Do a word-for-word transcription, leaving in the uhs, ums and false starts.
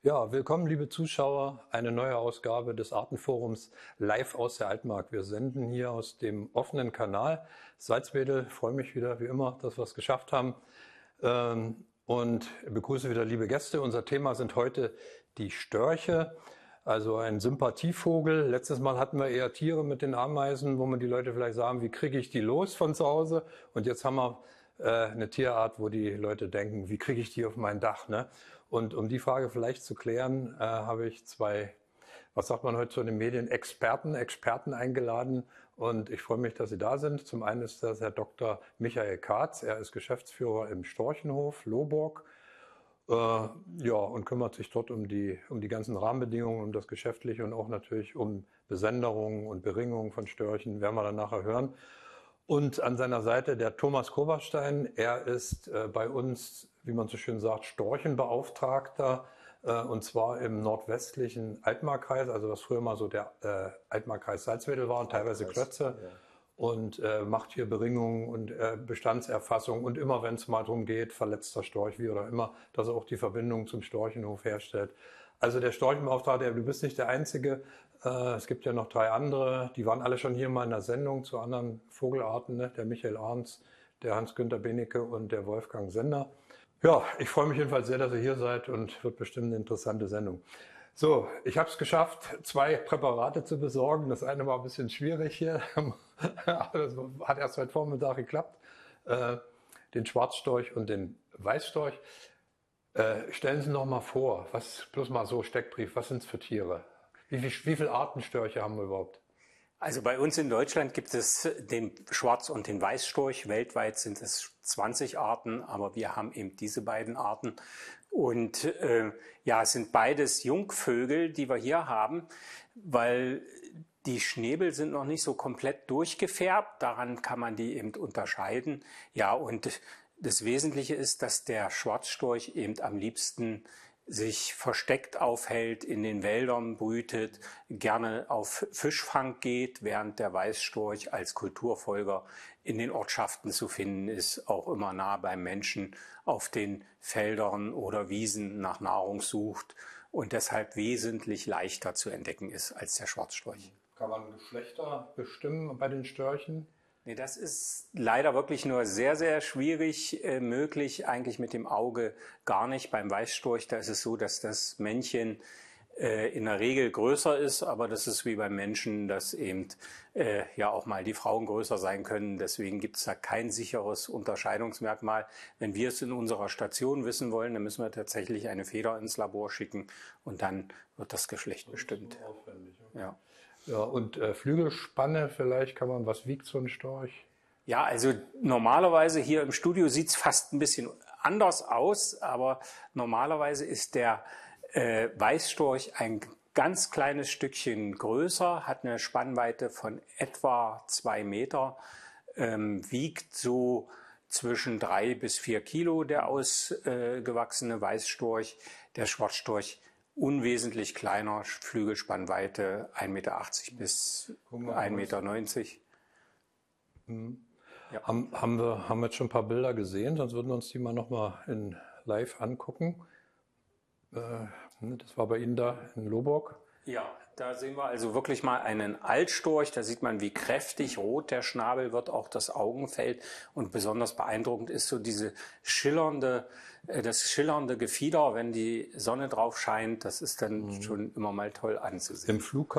Ja, willkommen, liebe Zuschauer. Eine neue Ausgabe des Artenforums live aus der Altmark. Wir senden hier aus dem offenen Kanal Salzwedel. Ich freue mich wieder, wie immer, dass wir es geschafft haben. Und begrüße wieder liebe Gäste. Unser Thema sind heute die Störche, also ein Sympathievogel. Letztes Mal hatten wir eher Tiere mit den Ameisen, wo man die Leute vielleicht sagen, wie kriege ich die los von zu Hause? Und jetzt haben wir äh, eine Tierart, wo die Leute denken, wie kriege ich die auf mein Dach? Ne? Und um die Frage vielleicht zu klären, äh, habe ich zwei, was sagt man heute zu den Medien, Experten, Experten eingeladen. Und ich freue mich, dass Sie da sind. Zum einen ist das Herr Doktor Michael Katz. Er ist Geschäftsführer im Storchenhof Lohburg. Äh, ja, und kümmert sich dort um die, um die ganzen Rahmenbedingungen, um das Geschäftliche und auch natürlich um Besenderung und Beringung von Störchen. Werden wir dann nachher hören. Und an seiner Seite der Thomas Koberstein. Er ist äh, bei uns, wie man so schön sagt, Storchenbeauftragter, äh, und zwar im nordwestlichen Altmarkkreis, also was früher mal so der äh, Altmarkkreis Salzwedel war und teilweise Klötze. Ja. Und äh, macht hier Beringungen und äh, Bestandserfassung. Und immer, wenn es mal darum geht, verletzter Storch, wie oder immer, dass er auch die Verbindung zum Storchenhof herstellt. Also der Storchenbeauftragte, du bist nicht der Einzige. Äh, es gibt ja noch drei andere. Die waren alle schon hier mal in der Sendung zu anderen Vogelarten. Ne? Der Michael Arns, der Hans-Günther Benecke und der Wolfgang Sender. Ja, ich freue mich jedenfalls sehr, dass ihr hier seid und wird bestimmt eine interessante Sendung. So, ich habe es geschafft, zwei Präparate zu besorgen. Das eine war ein bisschen schwierig hier, aber das hat erst heute Vormittag geklappt. Äh, den Schwarzstorch und den Weißstorch. Äh, stellen Sie noch mal vor, was, bloß mal so Steckbrief, was sind es für Tiere? Wie, viel, wie viele Artenstörche haben wir überhaupt? Also bei uns in Deutschland gibt es den Schwarz- und den Weißstorch. Weltweit sind es zwanzig Arten, aber wir haben eben diese beiden Arten. Und äh, ja, es sind beides Jungvögel, die wir hier haben, weil die Schnäbel sind noch nicht so komplett durchgefärbt. Daran kann man die eben unterscheiden. Ja, und das Wesentliche ist, dass der Schwarzstorch eben am liebsten sich versteckt aufhält, in den Wäldern brütet, gerne auf Fischfang geht, während der Weißstorch als Kulturfolger in den Ortschaften zu finden ist, auch immer nah beim Menschen auf den Feldern oder Wiesen nach Nahrung sucht und deshalb wesentlich leichter zu entdecken ist als der Schwarzstorch. Kann man Geschlechter bestimmen bei den Störchen? Nee, das ist leider wirklich nur sehr, sehr schwierig äh, möglich, eigentlich mit dem Auge gar nicht. Beim Weißstorch, da ist es so, dass das Männchen äh, in der Regel größer ist, aber das ist wie beim Menschen, dass eben äh, ja auch mal die Frauen größer sein können. Deswegen gibt es da kein sicheres Unterscheidungsmerkmal. Wenn wir es in unserer Station wissen wollen, dann müssen wir tatsächlich eine Feder ins Labor schicken und dann wird das Geschlecht das bestimmt. So aufwendig, okay. Ja. Ja, und äh, Flügelspanne, vielleicht kann man, was wiegt so ein Storch? Ja, also normalerweise hier im Studio sieht's fast ein bisschen anders aus, aber normalerweise ist der äh, Weißstorch ein ganz kleines Stückchen größer, hat eine Spannweite von etwa zwei Meter, ähm, wiegt so zwischen drei bis vier Kilo der ausgewachsene äh, Weißstorch, der Schwarzstorch unwesentlich kleiner, Flügelspannweite ein Meter achtzig bis ein Meter neunzig. Mhm. Ja. Haben, haben, wir, haben wir jetzt schon ein paar Bilder gesehen, sonst würden wir uns die mal nochmal in live angucken. Äh, das war bei Ihnen da in Lohburg. Ja, da sehen wir also wirklich mal einen Altstorch. Da sieht man, wie kräftig rot der Schnabel wird, auch das Augenfeld. Und besonders beeindruckend ist so diese schillernde, das schillernde Gefieder, wenn die Sonne drauf scheint. Das ist dann mhm. schon immer mal toll anzusehen. Im Flug